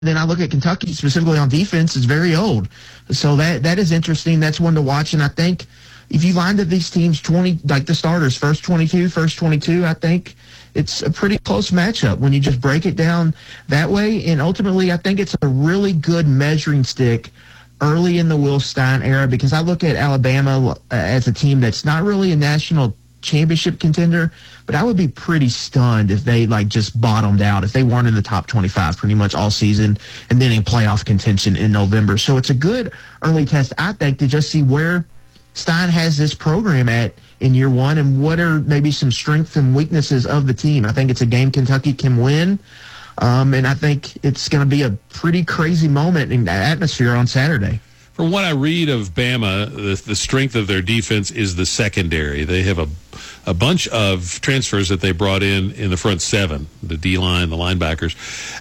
then I look at Kentucky specifically on defense is very old. So that is interesting. That's one to watch. And I think if you lined up these teams 20, like the starters, first 22, I think it's a pretty close matchup when you just break it down that way. And ultimately, I think it's a really good measuring stick early in the Will Stein era, because I look at Alabama as a team that's not really a national championship contender, but I would be pretty stunned if they just bottomed out, if they weren't in the top 25 pretty much all season and then in playoff contention in November. So it's a good early test, I think, to just see where Stein has this program at in year one and what are maybe some strengths and weaknesses of the team. I think it's a game Kentucky can win, and I think it's going to be a pretty crazy moment in the atmosphere on Saturday. From what I read of Bama, the strength of their defense is the secondary. They have a bunch of transfers that they brought in the front seven, the D-line, the linebackers.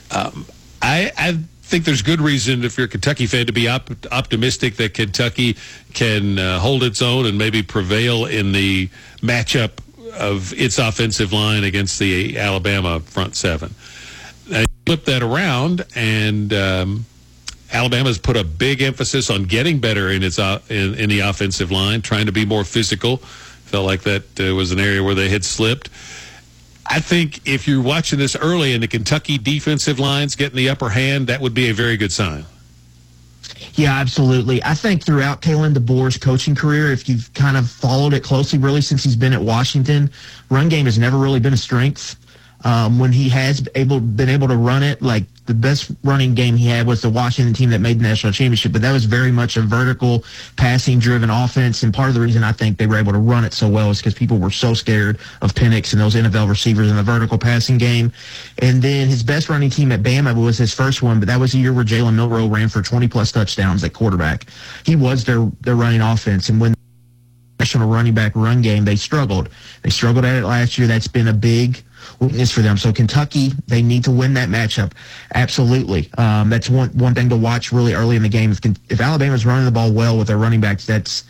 I think there's good reason, if you're a Kentucky fan, to be optimistic that Kentucky can hold its own and maybe prevail in the matchup of its offensive line against the Alabama front seven. Now, you flip that around, and Alabama's put a big emphasis on getting better in its in the offensive line, trying to be more physical. Felt like that was an area where they had slipped. I think if you're watching this early and the Kentucky defensive line's getting the upper hand, that would be a very good sign. Yeah, absolutely. I think throughout Kalen DeBoer's coaching career, if you've kind of followed it closely, really since he's been at Washington, run game has never really been a strength. When he has been able to run it, the best running game he had was the Washington team that made the national championship, but that was very much a vertical passing-driven offense, and part of the reason I think they were able to run it so well is because people were so scared of Penix and those NFL receivers in the vertical passing game. And then his best running team at Bama was his first one, but that was a year where Jalen Milroe ran for 20-plus touchdowns at quarterback. He was their running offense, and when national running back run game, they struggled. They struggled at it last year. That's been a big weakness for them. So Kentucky, they need to win that matchup. Absolutely. That's one thing to watch really early in the game. If Alabama's running the ball well with their running backs, that's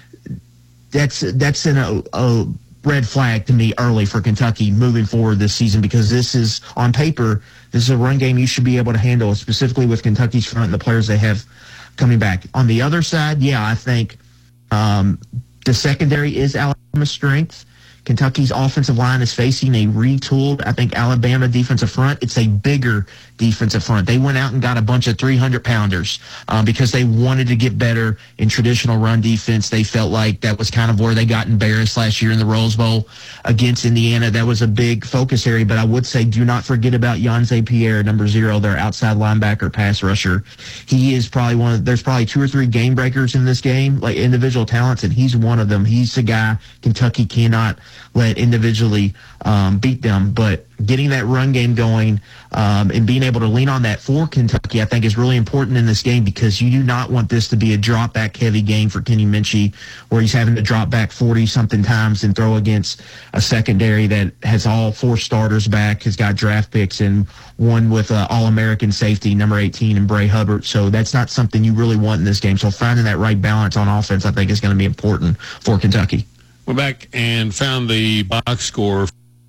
a red flag to me early for Kentucky moving forward this season, because this is, on paper, this is a run game you should be able to handle, specifically with Kentucky's front and the players they have coming back. On the other side, yeah, I think the secondary is Alabama's strength. Kentucky's offensive line is facing a retooled, I think, Alabama defensive front. It's a bigger defensive front. They went out and got a bunch of 300-pounders because they wanted to get better in traditional run defense. They felt like that was kind of where they got embarrassed last year in the Rose Bowl against Indiana. That was a big focus area, but I would say do not forget about Yanze Pierre, number 0, their outside linebacker, pass rusher. He is probably there's probably 2 or 3 game breakers in this game, like individual talents, and he's one of them. He's the guy Kentucky cannot let individually beat them, but getting that run game going and being able to lean on that for Kentucky, I think, is really important in this game, because you do not want this to be a drop-back heavy game for Kenny Minchie, where he's having to drop back 40-something times and throw against a secondary that has all 4 starters back, has got draft picks, and one with All-American safety, number 18, and Bray Hubbard. So that's not something you really want in this game. So finding that right balance on offense, I think, is going to be important for Kentucky. Went back and found the box score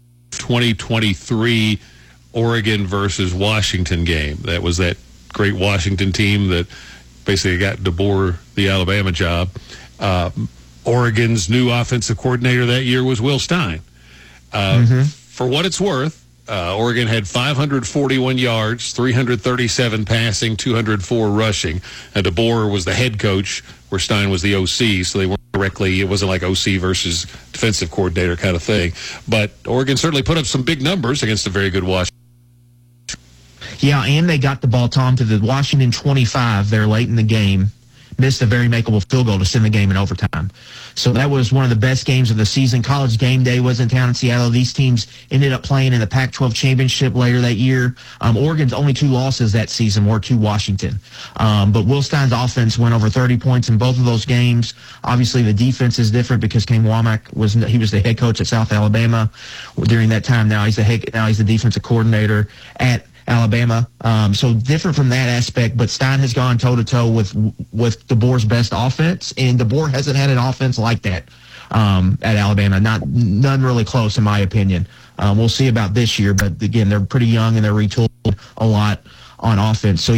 2023 Oregon versus Washington game. That was that great Washington team that basically got DeBoer the Alabama job. Oregon's new offensive coordinator that year was Will Stein. For what it's worth, Oregon had 541 yards, 337 passing, 204 rushing. And DeBoer was the head coach, where Stein was the OC, so they weren't directly, it wasn't like OC versus defensive coordinator kind of thing. But Oregon certainly put up some big numbers against a very good Washington. Yeah, and they got the ball, Tom, to the Washington 25 there late in the game. Missed a very makeable field goal to send the game in overtime. So that was one of the best games of the season. College Game Day was in town in Seattle. These teams ended up playing in the Pac-12 championship later that year. Oregon's only 2 losses that season were to Washington. But Will Stein's offense went over 30 points in both of those games. Obviously, the defense is different because Kane Womack was the head coach at South Alabama during that time. Now he's the defensive coordinator at Alabama. So different from that aspect, but Stein has gone toe-to-toe with DeBoer's best offense, and DeBoer hasn't had an offense like that at Alabama. None really close, in my opinion. We'll see about this year, but again, they're pretty young and they're retooled a lot on offense. So